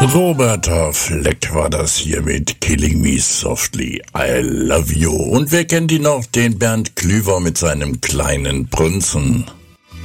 Roberta Fleck war das hier mit Killing Me Softly, I Love You. Und wer kennt ihn noch? Den Bernd Klüver mit seinem kleinen Prinzen.